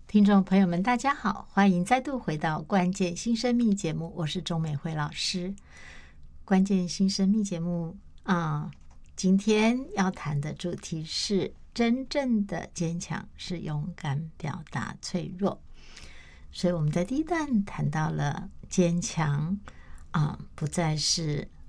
听众朋友们，大家好，欢迎再度回到关键新生命节目，我是钟美惠老师。关键新生命节目今天要谈的主题是真正的坚强是勇敢表达脆弱。所以我们在第一段谈到了坚强不再是